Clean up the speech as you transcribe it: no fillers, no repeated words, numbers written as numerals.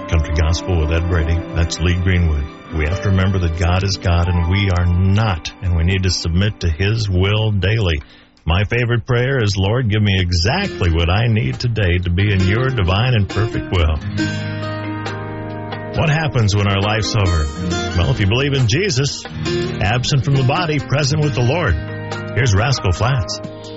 Country Gospel with Ed Brady. That's Lee Greenwood. We have to remember that God is God and we are not, and we need to submit to His will daily. My favorite prayer is, Lord, give me exactly what I need today to be in your divine and perfect will. What happens when our life's over? Well, if you believe in Jesus, absent from the body, present with the Lord. Here's Rascal Flatts.